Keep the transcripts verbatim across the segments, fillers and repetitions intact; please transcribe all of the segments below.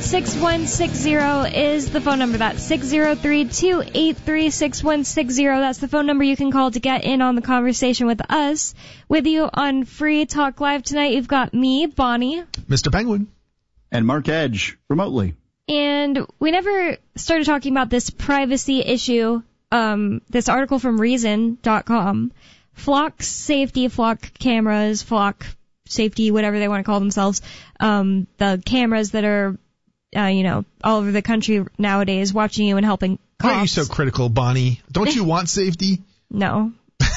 six one six zero is the phone number. That's six zero three, two eight three, six one six zero. That's the phone number you can call to get in on the conversation with us. With you on Free Talk Live tonight, you've got me, Bonnie. Mister Penguin. And Mark Edge, remotely. And we never started talking about this privacy issue, um, this article from Reason dot com. Flock safety, flock cameras, flock safety, whatever they want to call themselves, um, the cameras that are, uh, you know, all over the country nowadays watching you and helping cops. Why are you so critical, Bonnie? Don't you want safety? No.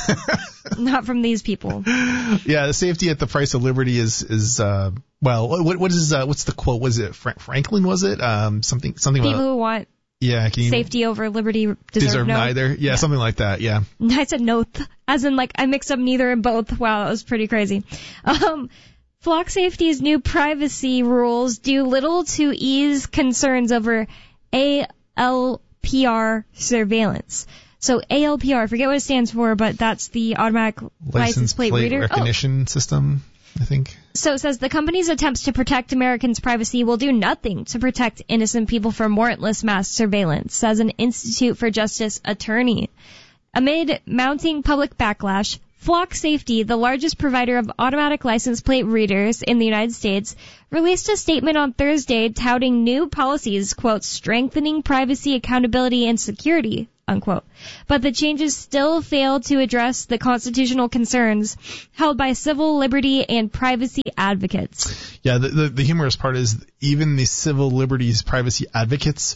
Not from these people. Yeah, the safety at the price of liberty is, is uh, well, what what is, uh, what's the quote? Was it Fra- Franklin, was it? Um, something, something People about, who want yeah, can you, safety over liberty deserve, deserve no. neither. Yeah, yeah, something like that, yeah. I said no, as in like I mixed up neither and both. Wow, that was pretty crazy. Um, Flock Safety's new privacy rules do little to ease concerns over A L P R surveillance. So A L P R, I forget what it stands for, but that's the automatic license, license plate, plate reader recognition oh. system, I think. So it says the company's attempts to protect Americans' privacy will do nothing to protect innocent people from warrantless mass surveillance, says an Institute for Justice attorney. Amid mounting public backlash, Flock Safety, the largest provider of automatic license plate readers in the United States, released a statement on Thursday touting new policies, quote, strengthening privacy, accountability, and security, unquote. But the changes still fail to address the constitutional concerns held by civil liberty and privacy advocates. Yeah, the, the, the humorous part is even the civil liberties privacy advocates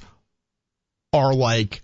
are like,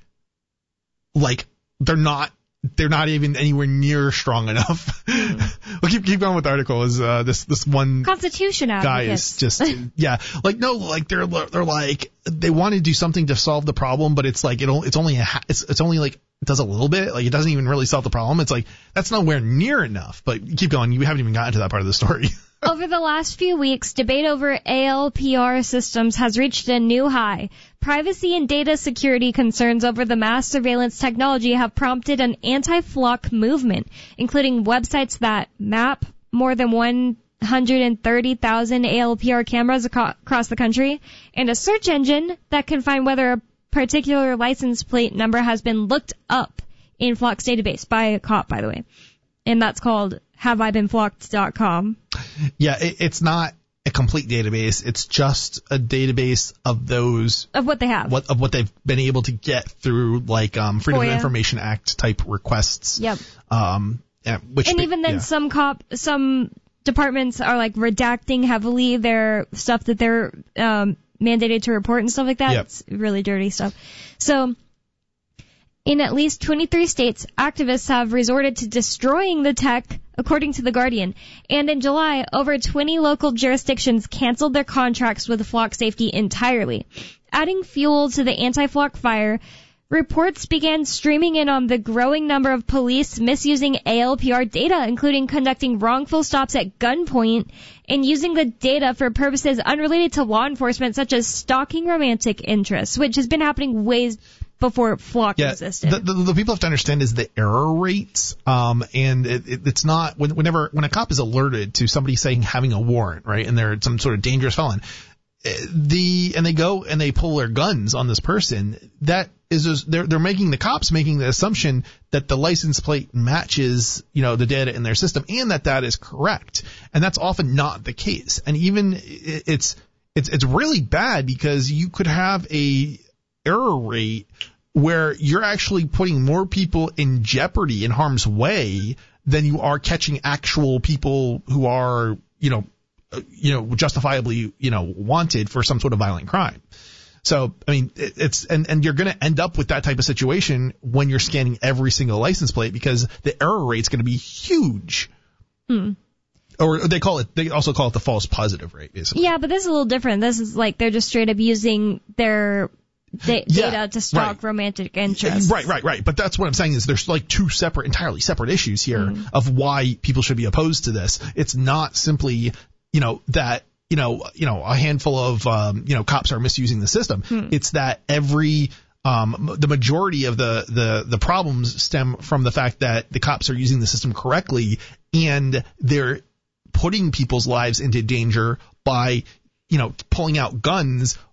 like, they're not They're not even anywhere near strong enough. Mm. Well, keep keep going with the article. Is uh, this this one Constitution guy advocates. is just yeah, like no, like they're they're like they want to do something to solve the problem, but it's like it it's only a, it's it's only like it does a little bit, like it doesn't even really solve the problem. It's like that's nowhere near enough. But keep going. You haven't even gotten to that part of the story. Over the last few weeks, debate over A L P R systems has reached a new high. Privacy and data security concerns over the mass surveillance technology have prompted an anti-flock movement, including websites that map more than one hundred thirty thousand A L P R cameras aco- across the country, and a search engine that can find whether a particular license plate number has been looked up in Flock's database by a cop, by the way. And that's called have I been flocked dot com. Yeah, it, it's not a complete database. It's just a database of those of what they have, what of what they've been able to get through, like um, Freedom F O I A. of Information Act type requests. Yep. Um, yeah, which and be, even then, yeah. some cop, some departments are like redacting heavily their stuff that they're um, mandated to report and stuff like that. Yep. It's really dirty stuff. So, in at least twenty-three states, activists have resorted to destroying the tech, according to The Guardian. And in July, over twenty local jurisdictions canceled their contracts with Flock Safety entirely. Adding fuel to the anti-flock fire, reports began streaming in on the growing number of police misusing A L P R data, including conducting wrongful stops at gunpoint and using the data for purposes unrelated to law enforcement, such as stalking romantic interests, which has been happening ways before Flock yeah, existed. The, the, the people have to understand is the error rates, um, and it, it, it's not when, whenever when a cop is alerted to somebody saying having a warrant, right, and they're some sort of dangerous felon, the and they go and they pull their guns on this person, that is just, they're they're making the cops making the assumption that the license plate matches, you know, the data in their system, and that that is correct, and that's often not the case, and even it, it's it's it's really bad because you could have a error rate where you're actually putting more people in jeopardy, in harm's way, than you are catching actual people who are, you know, you know, justifiably, you know, wanted for some sort of violent crime. So, I mean, it, it's, and, and you're going to end up with that type of situation when you're scanning every single license plate because the error rate's going to be huge. Hmm. Or they call it, they also call it the false positive rate, basically. Yeah, but this is a little different. This is like they're just straight up using their da- yeah, data to stalk right. romantic interests. Right, right, right. But that's what I'm saying is there's like two separate, entirely separate issues here mm. of why people should be opposed to this. It's not simply, you know, that, you know, you know, a handful of, um, you know, cops are misusing the system. Hmm. It's that every, um, the majority of the, the, the problems stem from the fact that the cops are using the system correctly and they're putting people's lives into danger by, you know, pulling out guns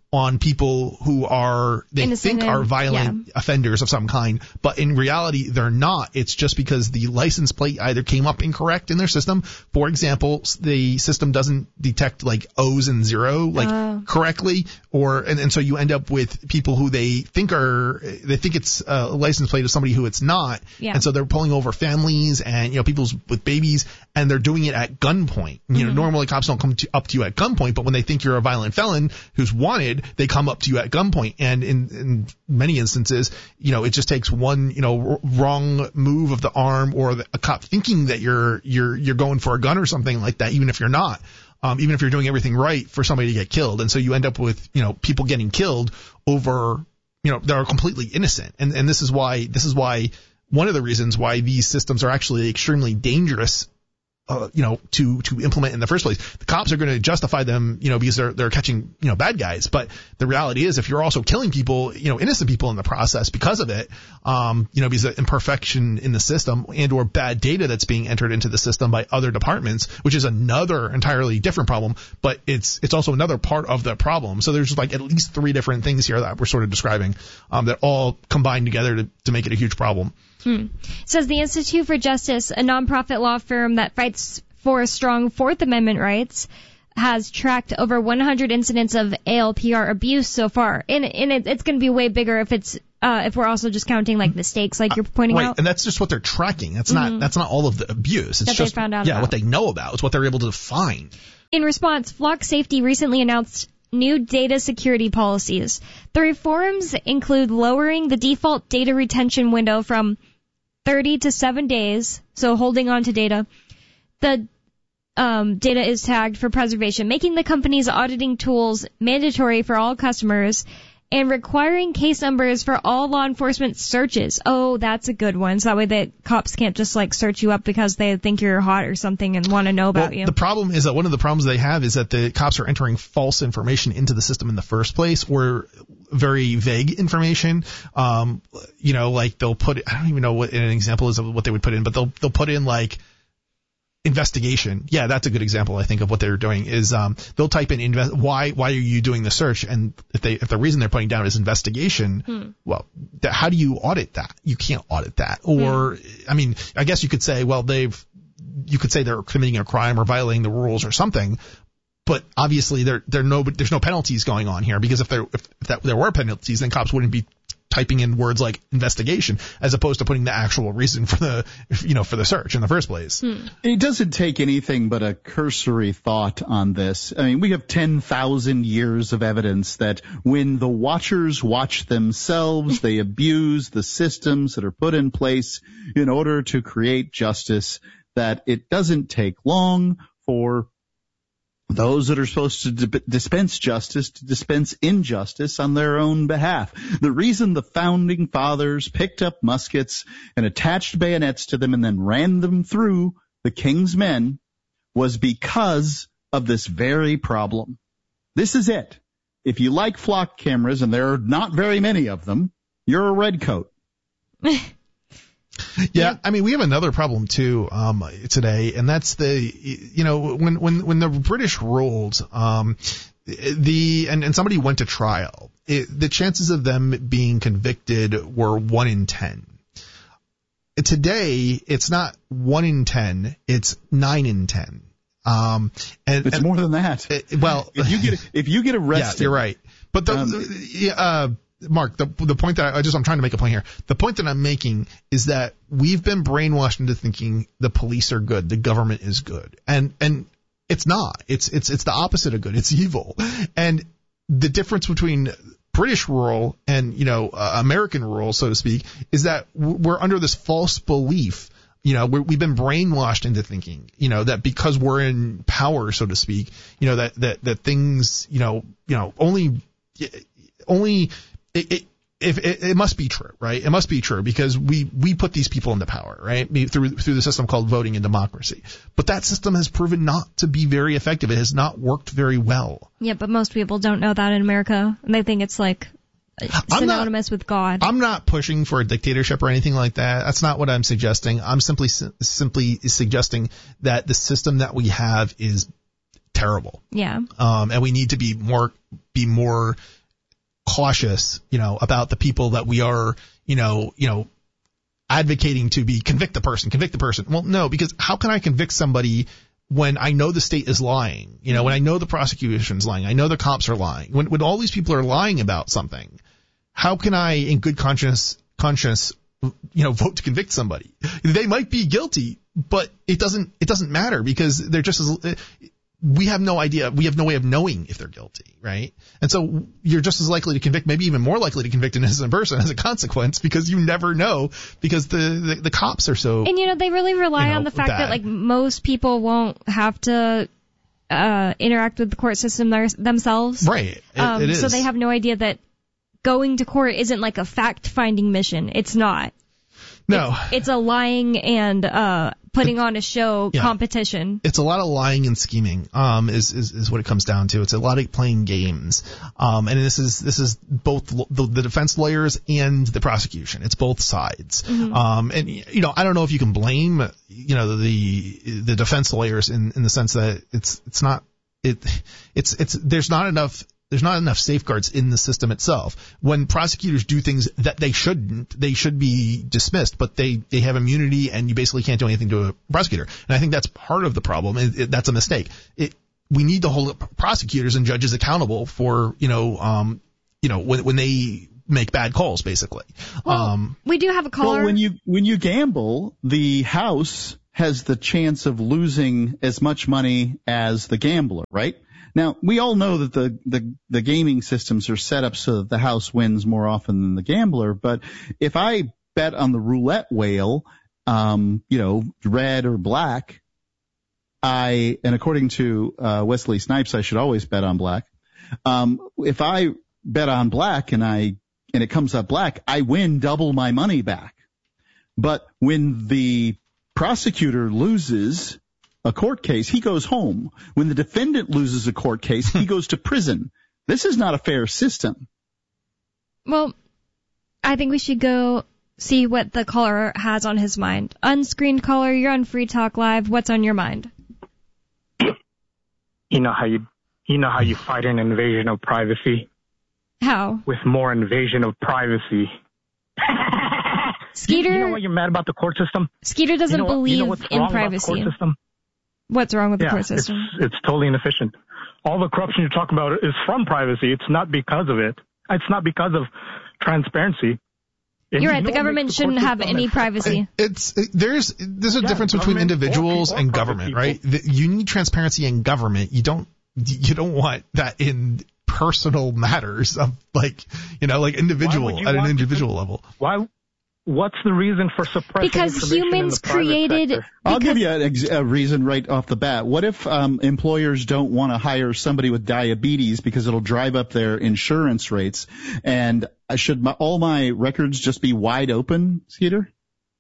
on people who are, they Innocent think are and- violent yeah. offenders of some kind, but in reality they're not. It's just because the license plate either came up incorrect in their system. For example, the system doesn't detect like O's and zero like Oh. correctly, or and, and so you end up with people who they think are, they think it's a license plate of somebody who it's not, Yeah. and so they're pulling over families and, you know, people with babies, and they're doing it at gunpoint. You know, normally cops don't come to, up to you at gunpoint, but when they think you're a violent felon who's wanted, they come up to you at gunpoint. And in, in many instances, you know, it just takes one, you know, r- wrong move of the arm, or the, a cop thinking that you're, you're, you're going for a gun or something like that, even if you're not. Um, even if you're doing everything right, for somebody to get killed. And so you end up with, you know, people getting killed over, you know, that are completely innocent. And, and this is why, this is why, one of the reasons why these systems are actually extremely dangerous, uh, you know, to, to implement in the first place. The cops are going to justify them, you know, because they're, they're catching, you know, bad guys. But the reality is, if you're also killing people, you know, innocent people in the process because of it, um, you know, because of imperfection in the system and or bad data that's being entered into the system by other departments, which is another entirely different problem, but it's, it's also another part of the problem. So there's like at least three different things here that we're sort of describing, um, that all combine together to, to make it a huge problem. Hmm. It says the Institute for Justice, a nonprofit law firm that fights for strong Fourth Amendment rights, has tracked over one hundred incidents of A L P R abuse so far, and, and it, it's going to be way bigger if it's uh, if we're also just counting like mistakes, like you're pointing right, out. and that's just what they're tracking. That's not Mhm. that's not all of the abuse. It's That they just found out yeah, about. what they know about. It's what they're able to find. In response, Flock Safety recently announced new data security policies. The reforms include lowering the default data retention window from thirty to seven days, so holding on to data. The um, data is tagged for preservation, making the company's auditing tools mandatory for all customers, and requiring case numbers for all law enforcement searches. Oh, that's a good one. So that way the cops can't just like search you up because they think you're hot or something and want to know about well, you. The problem is that one of the problems they have is that the cops are entering false information into the system in the first place, or very vague information. Um, you know, like they'll put, I don't even know what an example is of what they would put in, but they'll, they'll put in like investigation. Yeah, that's a good example, I think, of what they're doing is, um, they'll type in invest, why, why are you doing the search? And if they, if the reason they're putting down is investigation, Hmm. well, that, how do you audit that? You can't audit that. Or, Hmm. I mean, I guess you could say, well, they've, you could say they're committing a crime or violating the rules or something. But obviously there, there no, there's no penalties going on here, because if there, if, if that, there were penalties, then cops wouldn't be typing in words like investigation as opposed to putting the actual reason for the, you know, for the search in the first place. Hmm. It doesn't take anything but a cursory thought on this. I mean, we have ten thousand years of evidence that when the watchers watch themselves, they abuse the systems that are put in place in order to create justice, that it doesn't take long for those that are supposed to di- dispense justice to dispense injustice on their own behalf. The reason the founding fathers picked up muskets and attached bayonets to them and then ran them through the king's men was because of this very problem. This is it. If you like flock cameras, and there are not very many of them, you're a redcoat. Yeah, I mean, we have another problem too, um, today, and that's the, you know, when, when, when the British ruled, um, the, and, and somebody went to trial, it, the chances of them being convicted were one in ten. Today, it's not one in ten, it's nine in ten. Um, and It's and, more than that. it, well, If you get, if you get yeah, arrested. you're right. But the, Um, the uh, Mark, the the point that I, I just I'm trying to make a point here. The point that I'm making is that we've been brainwashed into thinking the police are good, the government is good, and and it's not. It's it's it's the opposite of good. It's evil. And the difference between British rule and, you know, uh, American rule, so to speak, is that we're under this false belief. You know, we're, we've been brainwashed into thinking, you know, that because we're in power, so to speak, you know, that that that things, you know, you know, only only. It, it, if it, it must be true, right? It must be true because we, we put these people into power, right? Through, through the system called voting and democracy. But that system has proven not to be very effective. It has not worked very well. Yeah, but most people don't know that in America, and they think it's like synonymous not, with God. I'm not pushing for a dictatorship or anything like that. That's not what I'm suggesting. I'm simply simply suggesting that the system that we have is terrible. Yeah. Um, and we need to be more be more cautious, you know, about the people that we are, you know, you know, advocating to be convict the person, convict the person. Well, no, because how can I convict somebody when I know the state is lying? You know, when I know the prosecution's lying, I know the cops are lying. When when all these people are lying about something, how can I, in good conscience, conscience, you know, vote to convict somebody? They might be guilty, but it doesn't it doesn't matter because they're just as we have no idea. We have no way of knowing if they're guilty, right? And so you're just as likely to convict, maybe even more likely to convict an innocent person as a consequence because you never know because the, the, the cops are so. And, you know, they really rely you know, on the fact bad. that, like, most people won't have to uh, interact with the court system their, themselves. Right. It, um, it is. So they have no idea that going to court isn't like a fact-finding mission. It's not. No. It's, it's a lying and uh, putting on a show yeah. competition. It's a lot of lying and scheming, um, is, is, is what it comes down to. It's a lot of playing games. Um, and this is, this is both the, the defense lawyers and the prosecution. It's both sides. Mm-hmm. Um, and, you know, I don't know if you can blame, you know, the, the defense lawyers in, in the sense that it's, it's not, it, it's, it's, there's not enough, There's not enough safeguards in the system itself. When prosecutors do things that they shouldn't, they should be dismissed, but they, they have immunity and you basically can't do anything to a prosecutor. And I think that's part of the problem. It, it, that's a mistake. It, we need to hold prosecutors and judges accountable for, you know, um, you know, when, when they make bad calls, basically. Well, um, we do have a caller. Well, when you, when you gamble, the house has the chance of losing as much money as the gambler, right? Now, we all know that the, the, the gaming systems are set up so that the house wins more often than the gambler, but if I bet on the roulette wheel, um, you know, red or black, I, and according to uh, Wesley Snipes, I should always bet on black. Um, if I bet on black and I, and it comes up black, I win double my money back. But when the prosecutor loses a court case, he goes home. When the defendant loses a court case, he goes to prison. This is not a fair system. Well, I think we should go see what the caller has on his mind. Unscreened caller, you're on Free Talk Live. What's on your mind? You know how you, you know how you fight an invasion of privacy? How? With more invasion of privacy. Skeeter, you, you know what you're mad about the court system? Skeeter doesn't you know what, believe you know what's in wrong privacy. About the court system? What's wrong with the yeah, court system? It's, it's totally inefficient. All the corruption you're talking about is from privacy. It's not because of it. It's not because of transparency. And You're right. You know the government the shouldn't have any privacy. It's it, there's there's a yeah, difference between individuals and government, people. right? The, you need transparency in government. You don't you don't want that in personal matters of like you know like individual at an individual to, level. Why? What's the reason for suppressing because information humans in the created. sector? I'll give you a, a reason right off the bat. What if um, employers don't want to hire somebody with diabetes because it'll drive up their insurance rates? And should my, all my records just be wide open, Skeeter?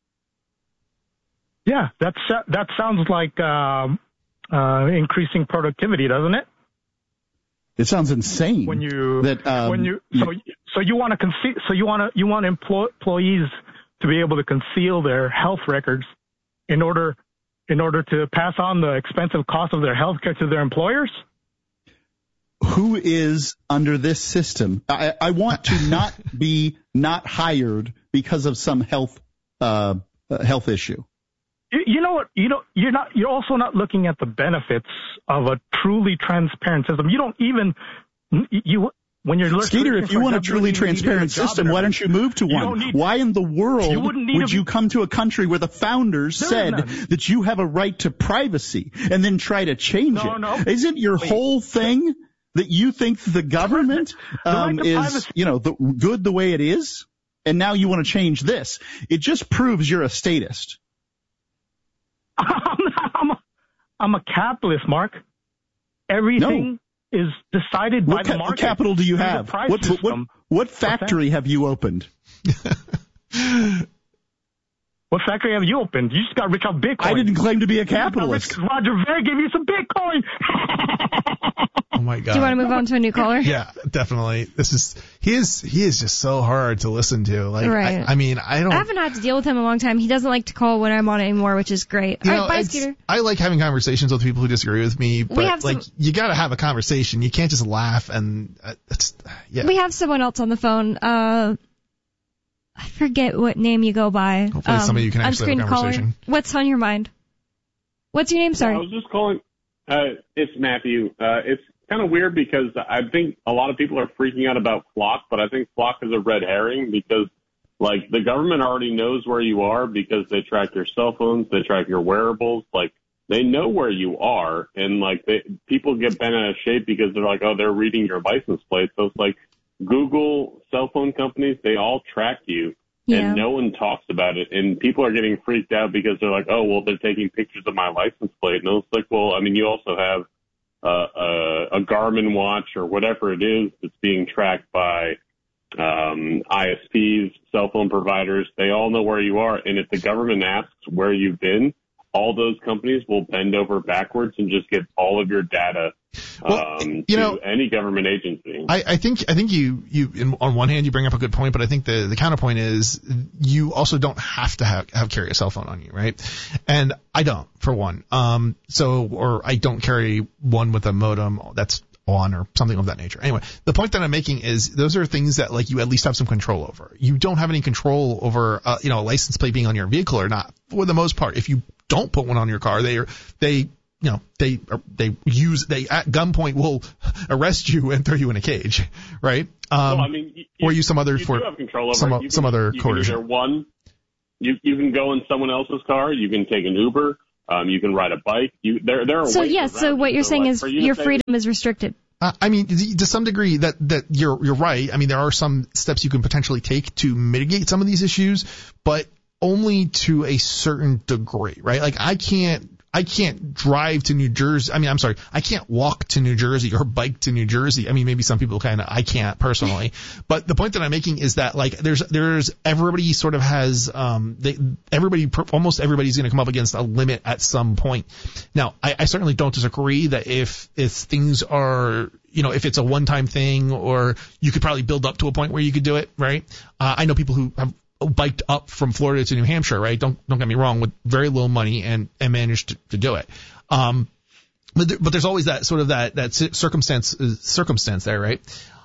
Yeah, that's that sounds like um, uh, increasing productivity, doesn't it? It sounds insane. When you that um, when you so so you want to conceal so you want to you want employ, employees to be able to conceal their health records in order in order to pass on the expensive cost of their health care to their employers? Who is under this system? I, I want to not be not hired because of some health uh, health issue. You, you know what? You know you're not. You're also not looking at the benefits of a truly transparent system. You don't even you. When you're Skeeter, if you want a truly transparent system, why don't you move to one? Need, why in the world you would you come to a country where the founders said that you have a right to privacy and then try to change no, it? No. Isn't your Wait. whole thing that you think the government um, the right is, privacy. you know, the, good the way it is, and now you want to change this? It just proves you're a statist. I'm, not, I'm, a, I'm a capitalist, Mark. Everything. No. Is decided by what the ca- market. What capital do you There's have? What, what, what, what factory have you opened? What factory have you opened? You just got rich off Bitcoin. I didn't claim to be a capitalist. Roger Ver gave you some Bitcoin. Oh my God. Do you want to move on to a new caller? Yeah, definitely. This is he is he is just so hard to listen to. Like, right. I, I mean, I don't. I haven't had to deal with him in a long time. He doesn't like to call when I'm on anymore, which is great. You All know, right, bye, it's- Scooter. I like having conversations with people who disagree with me, but have like some- you got to have a conversation. You can't just laugh and uh, it's yeah. We have someone else on the phone. Uh, I forget what name you go by. Hopefully um, somebody you can actually have a unscreened caller. conversation. What's on your mind? What's your name? Sorry. I was just calling. Uh, it's Matthew. Uh, it's kind of weird because I think a lot of people are freaking out about Flock, but I think Flock is a red herring because, like, the government already knows where you are because they track your cell phones, they track your wearables. Like, they know where you are, and, like, they, people get bent out of shape because they're like, oh, they're reading your license plate. So it's like Google, cell phone companies, they all track you. Yeah. And no one talks about it, and people are getting freaked out because they're like, oh, well, they're taking pictures of my license plate. And it's like, well, I mean, you also have uh, a, a Garmin watch or whatever it is that's being tracked by um, I S Ps, cell phone providers. They all know where you are, and if the government asks where you've been, all those companies will bend over backwards and just get all of your data Well, um, you to know, any government agency. I, I think I think you you in, on one hand you bring up a good point, but I think the the counterpoint is you also don't have to have, have carry a cell phone on you, right? And I don't, for one. Um, so or I don't carry one with a modem that's on or something of that nature. Anyway, the point that I'm making is those are things that like you at least have some control over. You don't have any control over uh, you know a license plate being on your vehicle or not. For the most part, if you don't put one on your car, they are they you know they they use they at gunpoint will arrest you and throw you in a cage, right? Um, well, I mean, you, or use some other you for do have control over some it. You some can, other you coercion. Can either one, you you can go in someone else's car. You can take an Uber. Um, you can ride a bike. You there there are So ways yes, around so it. what you're So, saying like, is for you to your say- freedom is restricted. Uh, I mean, to some degree, that that you're you're right. I mean, there are some steps you can potentially take to mitigate some of these issues, but only to a certain degree, right? Like I can't. I can't drive to New Jersey. I mean, I'm sorry. I can't walk to New Jersey or bike to New Jersey. I mean, maybe some people kind of, I can't personally, but the point that I'm making is that like there's, there's everybody sort of has, um, they, everybody, almost everybody's going to come up against a limit at some point. Now, I, I certainly don't disagree that if, if things are, you know, if it's a one-time thing or you could probably build up to a point where you could do it, right? Uh, I know people who have biked up from Florida to New Hampshire, right? Don't don't get me wrong, with very little money and, and managed to, to do it. Um, but there, but there's always that sort of that that circumstance uh, circumstance there, right?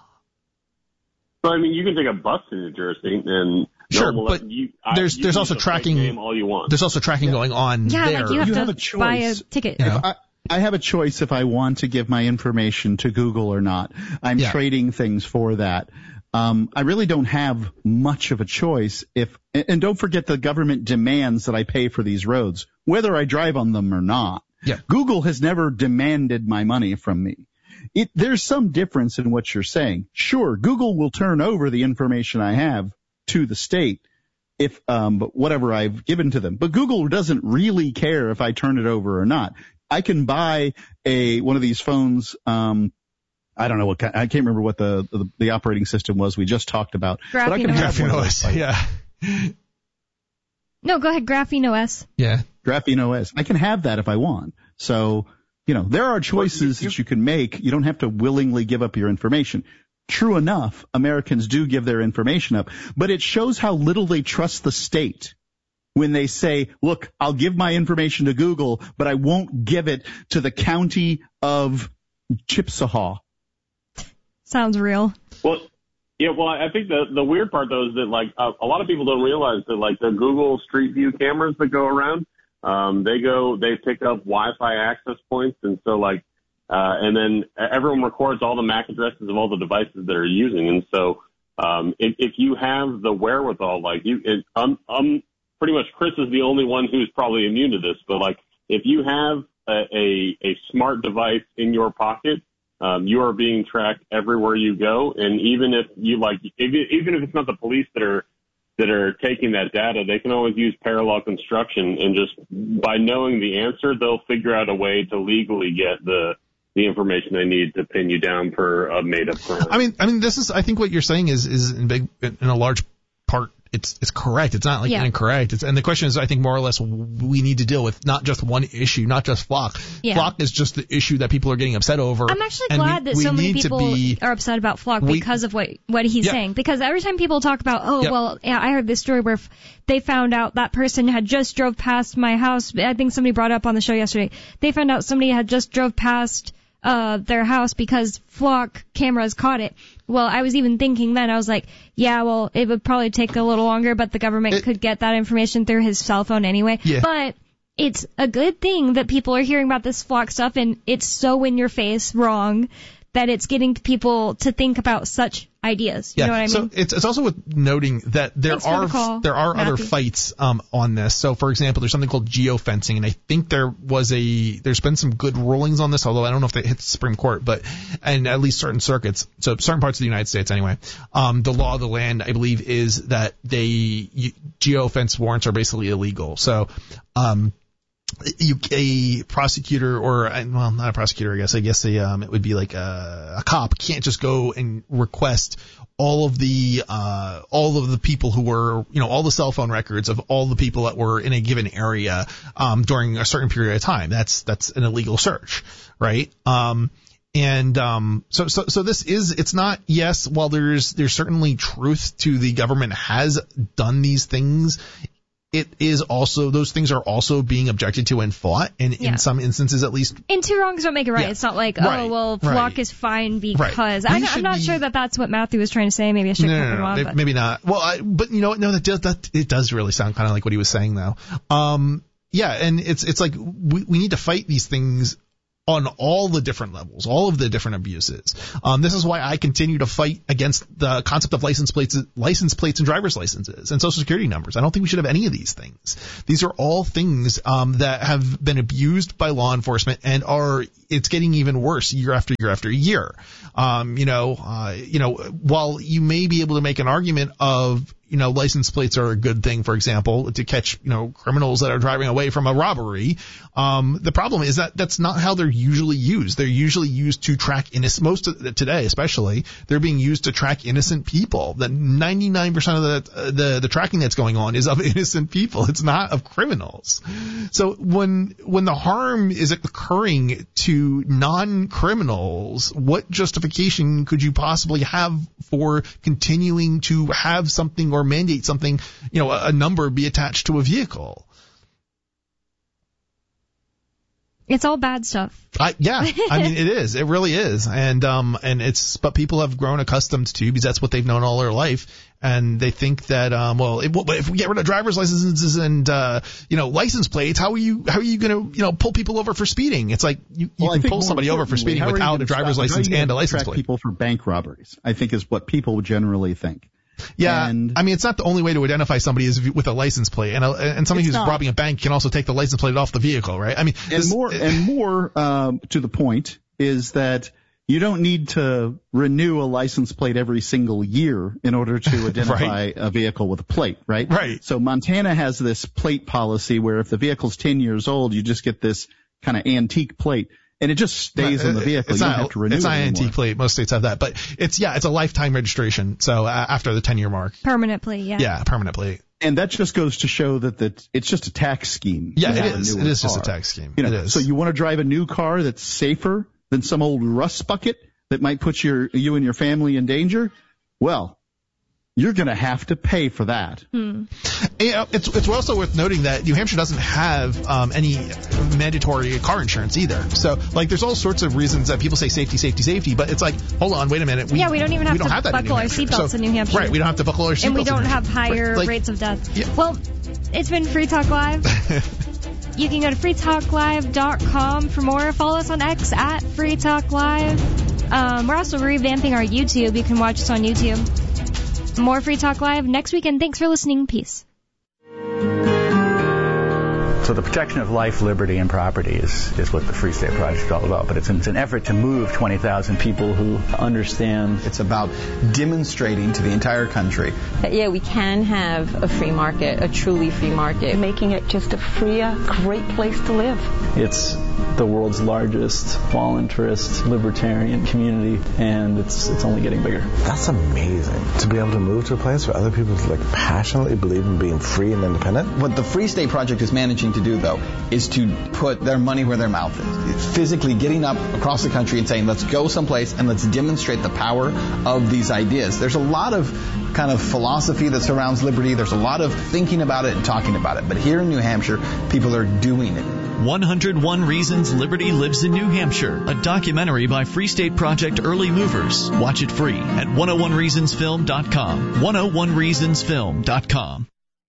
Well, I mean, you can take a bus to New Jersey and Sure, no, but you, I, there's you there's can also use a fake tracking. name all you want. There's also tracking going on Yeah, there. like you have You to have a buy a choice. ticket. You know? I, I have a choice if I want to give my information to Google or not. I'm Yeah. trading things for that. Um, I really don't have much of a choice if, and and don't forget the government demands that I pay for these roads, whether I drive on them or not. Yeah. Google has never demanded my money from me. It, there's some difference in what you're saying. Sure, Google will turn over the information I have to the state if, um, but whatever I've given to them. But Google doesn't really care if I turn it over or not. I can buy a, one of these phones, um, I don't know what kind, I can't remember what the, the the operating system was we just talked about. Graphene but I can O S. have one Graphene of O those. S, yeah, No, go ahead. Graphene O S. yeah. Graphene O S. I can have that if I want. So, you know, there are choices that you can make. You don't have to willingly give up your information. True enough, Americans do give their information up, but it shows how little they trust the state when they say, look, I'll give my information to Google, but I won't give it to the county of Chippewa. Sounds real. Well, yeah, well, I think the the weird part though is that like a, a lot of people don't realize that like the Google Street View cameras that go around, um, they go they pick up Wi-Fi access points, and so like, uh, and then everyone records all the M A C addresses of all the devices that are using, and so um, if, if you have the wherewithal, like you, it, I'm, I'm pretty much Chris is the only one who's probably immune to this, but like if you have a a, a smart device in your pocket. Um, you are being tracked everywhere you go, and even if you like, if, even if it's not the police that are that are taking that data, they can always use parallel construction, and just by knowing the answer, they'll figure out a way to legally get the the information they need to pin you down for a made-up crime. I mean, I mean, this is. I think what you're saying is is in big, in a large part it's it's correct. It's not like Yeah. incorrect. It's, and the question is, I think more or less we need to deal with not just one issue, not just Flock. Yeah. Flock is just the issue that people are getting upset over. I'm actually and glad we, that we so many need people to be, are upset about Flock we- because of what what he's Yeah. saying. Because every time people talk about, oh, Yep. well, yeah, I heard this story where f- they found out that person had just drove past my house. I think somebody brought it up on the show yesterday. They found out somebody had just drove past uh their house because Flock cameras caught it. Well, I was even thinking then, I was like, yeah, well, it would probably take a little longer, but the government It- could get that information through his cell phone anyway. Yeah. But it's a good thing that people are hearing about this Flock stuff, and it's so in your face wrong that it's getting people to think about such ideas. You yeah. know what I mean? So it's it's also worth noting that there Thanks for the are call, there are other Matthew. fights um on this. So for example, there's something called geofencing, and I think there was a there's been some good rulings on this, although I don't know if they hit the Supreme Court, but and at least certain circuits, so certain parts of the United States anyway. Um, the law of the land, I believe, is that they you, geofence warrants are basically illegal. So um. You, a prosecutor or well, not a prosecutor, I guess. I guess a, um, it would be like a, a cop can't just go and request all of the uh, all of the people who were, you know, all the cell phone records of all the people that were in a given area um, during a certain period of time. That's that's an illegal search, right? Um, and um, so so so this is it's not yes. While there's there's certainly truth to the government has done these things. It is also, those things are also being objected to and fought, and Yeah. in some instances at least. And two wrongs don't make it right. Yeah. It's not like, Right, oh, well, right. Flock is fine because. Right. I, We I'm should not be- sure that that's what Matthew was trying to say. Maybe I should No, cut no, him no, off. no, but- maybe not. Well, I, but you know what? No, that does, that, it does really sound kind of like what he was saying though. Um, yeah, and it's, it's like we, we need to fight these things on all the different levels, all of the different abuses. Um, this is why I continue to fight against the concept of license plates, license plates and driver's licenses and social security numbers. I don't think we should have any of these things. These are all things, um, that have been abused by law enforcement and are, it's getting even worse year after year after year. Um, you know, uh, you know, while you may be able to make an argument of, you know, license plates are a good thing, for example, to catch, you know, criminals that are driving away from a robbery. Um, the problem is that that's not how they're usually used. They're usually used to track innocent, most of the, today especially, they're being used to track innocent people. That ninety-nine percent of the, uh, the, the tracking that's going on is of innocent people. It's not of criminals. So when, when the harm is occurring to non-criminals, what justification could you possibly have for continuing to have something or mandate something, you know, a, a number be attached to a vehicle? It's all bad stuff. I, yeah, I mean, it is. It really is. And, um, and it's, but people have grown accustomed to, because that's what they've known all their life. And they think that, um, well, if, if we get rid of driver's licenses and, uh, you know, license plates, how are you, how are you going to, you know, pull people over for speeding? It's like you, you Well, I can think pull more somebody over for importantly, speeding how are you without gonna a driver's stop- how are license you gonna and a license track plate. people for bank robberies, I think, is what people generally think. Yeah, And I mean, it's not the only way to identify somebody is with a license plate, and a, and somebody It's who's not. robbing a bank can also take the license plate off the vehicle, right? I mean, and this- more and more um, to the point is that you don't need to renew a license plate every single year in order to identify Right. a vehicle with a plate, right? Right. So Montana has this plate policy where if the vehicle's ten years old, you just get this kind of antique plate. And it just stays on the vehicle. It's you not, don't have to renew it's it not an anymore. antique plate. Most states have that, but it's yeah, it's a lifetime registration. So uh, after the ten year mark, Permanently, yeah. yeah, permanent plate. And that just goes to show that that it's just a tax scheme. Yeah, to it have a is. newer It is just a car. tax scheme. You know, It is. So you want to drive a new car that's safer than some old rust bucket that might put your you and your family in danger? Well, you're going to have to pay for that. Hmm. You know, it's it's also worth noting that New Hampshire doesn't have um, any mandatory car insurance either. So like, there's all sorts of reasons that people say safety, safety, safety, but it's like, hold on, wait a minute. We, Yeah, we don't even have we don't to have that in buckle New our Hampshire. seatbelts So- in New Hampshire. Right, we don't have to buckle our seatbelts. And we in don't New have Hampshire. higher Like, rates of death. Yeah. Well, it's been Free Talk Live. You can go to free talk live dot com for more. Follow us on X at Free Talk Live. Um, we're also revamping our YouTube. You can watch us on YouTube. More Free Talk Live next weekend. Thanks for listening. Peace. So the protection of life, liberty, and property is, is what the Free State Project is all about. But it's an, it's an effort to move twenty thousand people who understand. It's about demonstrating to the entire country that, yeah, we can have a free market, a truly free market. Making it just a freer, great place to live. It's the world's largest voluntarist libertarian community, and it's it's only getting bigger. That's amazing, to be able to move to a place where other people like passionately believe in being free and independent. What the Free State Project is managing to do, though, is to put their money where their mouth is. It's physically getting up across the country and saying, let's go someplace and let's demonstrate the power of these ideas. There's a lot of kind of philosophy that surrounds liberty. There's a lot of thinking about it and talking about it. But here in New Hampshire, people are doing it. one oh one Reasons Liberty Lives in New Hampshire, a documentary by Free State Project Early Movers. Watch it free at one oh one reasons film dot com. one oh one reasons film dot com.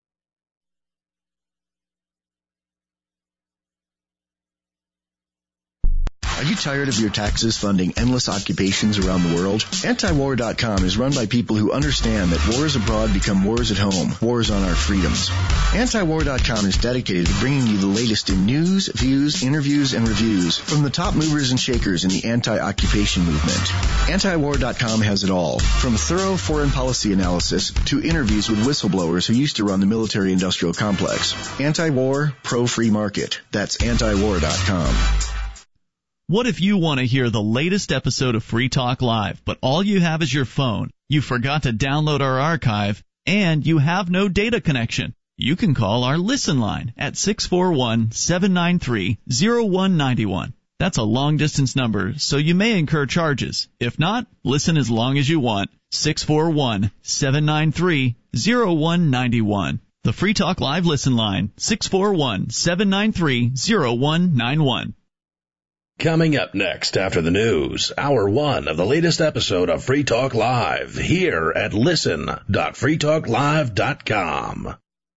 Are you tired of your taxes funding endless occupations around the world? anti war dot com is run by people who understand that wars abroad become wars at home, wars on our freedoms. anti war dot com is dedicated to bringing you the latest in news, views, interviews, and reviews from the top movers and shakers in the anti-occupation movement. anti war dot com has it all, from thorough foreign policy analysis to interviews with whistleblowers who used to run the military-industrial complex. Anti-war, pro-free market. That's anti war dot com. What if you want to hear the latest episode of Free Talk Live, but all you have is your phone, you forgot to download our archive, and you have no data connection? You can call our Listen line at six four one, seven nine three, zero one nine one. That's a long-distance number, so you may incur charges. If not, listen as long as you want. six four one, seven nine three, zero one nine one. The Free Talk Live Listen line, six four one, seven nine three, zero one nine one. Coming up next after the news, hour one of the latest episode of Free Talk Live here at listen dot free talk live dot com.